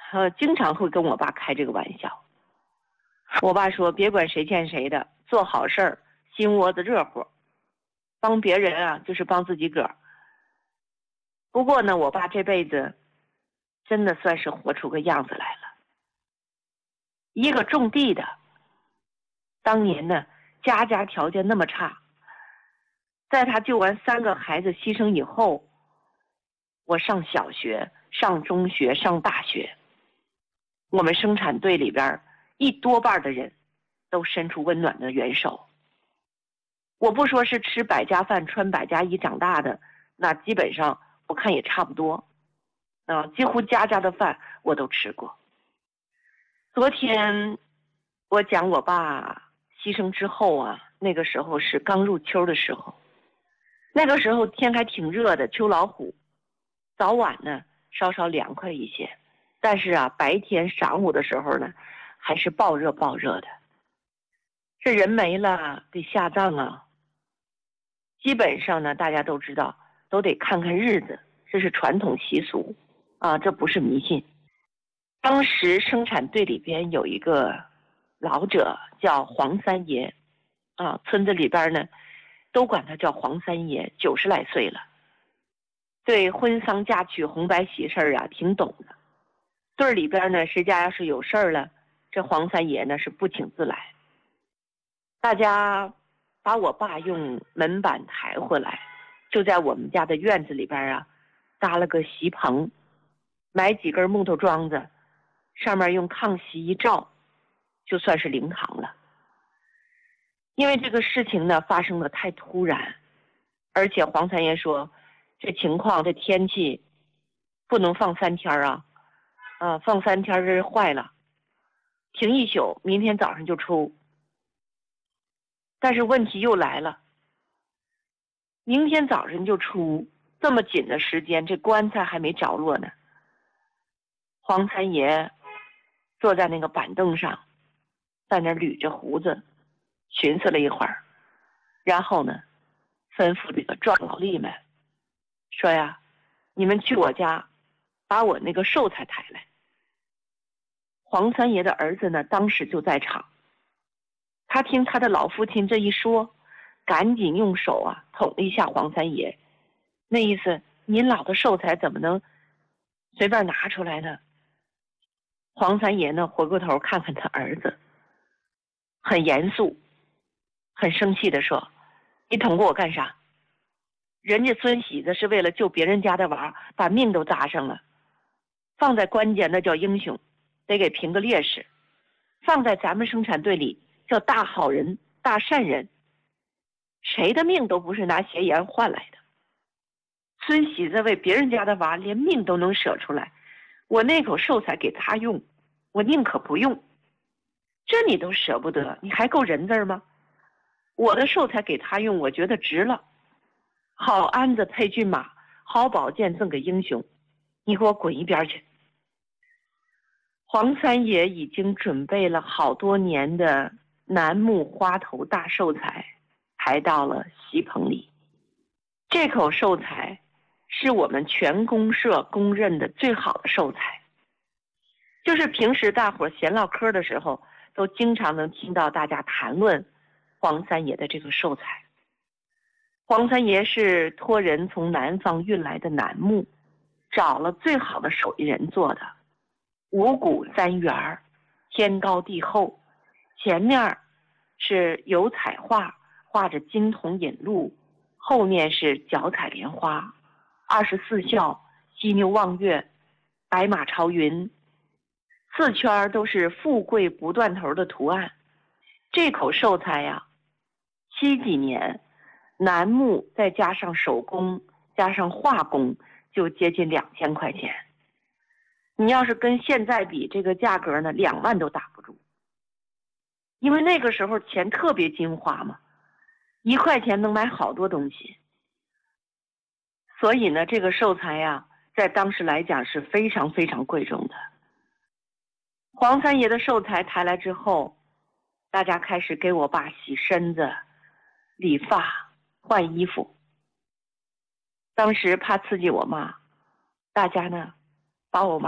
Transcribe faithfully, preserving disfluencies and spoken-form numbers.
呃，经常会跟我爸开这个玩笑。我爸说，别管谁欠谁的，做好事儿，心窝子热乎，帮别人啊，就是帮自己个儿。不过呢，我爸这辈子真的算是活出个样子来了。一个种地的，当年呢，家家条件那么差，在他救完三个孩子牺牲以后，我上小学、上中学、上大学，我们生产队里边一多半的人都伸出温暖的援手。我不说是吃百家饭、穿百家衣长大的，那基本上我看也差不多。啊，几乎家家的饭我都吃过。昨天我讲我爸牺牲之后啊，那个时候是刚入秋的时候，那个时候天还挺热的，秋老虎，早晚呢稍稍凉快一些，但是啊，白天晌午的时候呢，还是暴热暴热的。这人没了得下葬啊，基本上呢，大家都知道，都得看看日子，这是传统习俗啊，这不是迷信。当时生产队里边有一个老者叫黄三爷啊，村子里边呢都管他叫黄三爷，九十来岁了，对婚丧嫁娶红白喜事儿啊挺懂的。队里边呢，谁家要是有事儿了，这黄三爷呢是不请自来。大家把我爸用门板抬回来，就在我们家的院子里边啊搭了个席棚，买几根木头桩子，上面用炕席一罩，就算是灵堂了。因为这个事情呢发生的太突然，而且黄三爷说这情况这天气不能放三天啊，啊放三天这坏了，停一宿，明天早上就出。但是问题又来了，明天早上就出，这么紧的时间，这棺材还没着落呢。黄三爷坐在那个板凳上，在那捋着胡子，寻思了一会儿，然后呢，吩咐这个壮劳力们说呀：“你们去我家，把我那个寿材抬来。”黄三爷的儿子呢，当时就在场。他听他的老父亲这一说，赶紧用手啊捅了一下黄三爷，那意思您老的寿材怎么能随便拿出来呢？黄三爷呢回过头看看他儿子，很严肃很生气地说：“你捅过我干啥？人家孙喜子是为了救别人家的娃，把命都搭上了，放在关键那叫英雄，得给评个烈士，放在咱们生产队里叫大好人大善人，谁的命都不是拿邪言换来的。孙喜子为别人家的娃连命都能舍出来，我那口寿材给他用，我宁可不用。这你都舍不得，你还够人字吗？我的寿材给他用，我觉得值了。好鞍子配骏马，好宝剑赠给英雄，你给我滚一边去。”黄三爷已经准备了好多年的楠木花头大寿材抬到了席棚里。这口寿材是我们全公社公认的最好的寿材，就是平时大伙闲唠嗑的时候都经常能听到大家谈论黄三爷的这个寿材。黄三爷是托人从南方运来的楠木，找了最好的手艺人做的，五谷三元，天高地厚，前面是油彩画，画着金童引路，后面是脚踩莲花，二十四孝，犀牛望月，白马朝云，四圈都是富贵不断头的图案。这口寿材呀，七几年楠木再加上手工加上画工就接近两千块钱。你要是跟现在比，这个价格呢，两万都打不住。因为那个时候钱特别金花嘛，一块钱能买好多东西。所以呢，这个寿材呀，在当时来讲是非常非常贵重的。黄三爷的寿材抬来之后，大家开始给我爸洗身子、理发、换衣服。当时怕刺激我妈，大家呢把我妈